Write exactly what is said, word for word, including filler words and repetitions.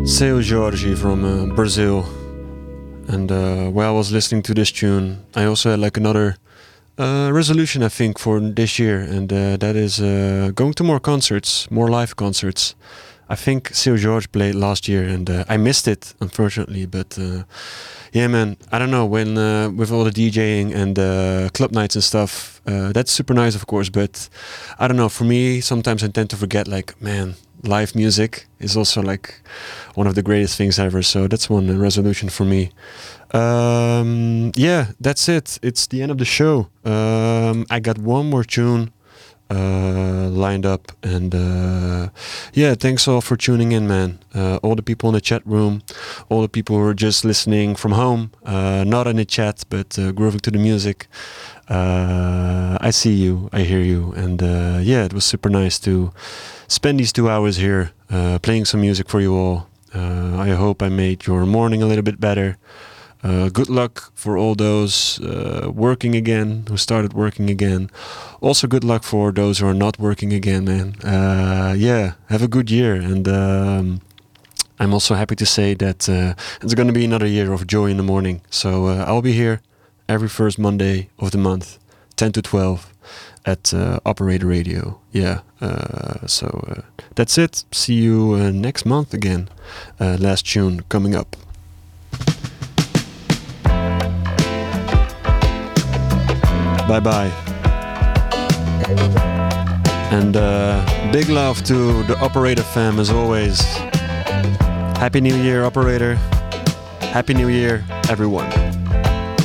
Seu Jorge from uh, Brazil. And uh, while I was listening to this tune, I also had like another uh, resolution, I think, for this year, and uh, that is uh, going to more concerts, more live concerts. I think Seu Jorge played last year, and uh, I missed it, unfortunately. But uh, yeah, man, I don't know, when uh, with all the DJing and uh, club nights and stuff, uh, that's super nice, of course. But I don't know, for me, sometimes I tend to forget, like, man, live music is also like one of the greatest things ever. So that's one resolution for me. Um, yeah, that's it. It's the end of the show. Um, I got one more tune uh, lined up, and uh, yeah, thanks all for tuning in, man. Uh, all the people in the chat room, all the people who are just listening from home, uh, not in the chat, but uh, grooving to the music. Uh, I see you, I hear you, and uh, yeah, it was super nice to spend these two hours here uh, playing some music for you all. Uh, I hope I made your morning a little bit better. Uh, good luck for all those uh, working again, who started working again. Also good luck for those who are not working again, man. Uh, yeah, have a good year. And um, I'm also happy to say that uh, it's going to be another year of joy in the morning. So uh, I'll be here every first Monday of the month, ten to twelve, at uh, Operator Radio. Yeah, uh, so uh, that's it. See you uh, next month again. Uh, last tune coming up. Bye bye. And uh, big love to the Operator fam as always. Happy New Year, Operator. Happy New Year, everyone.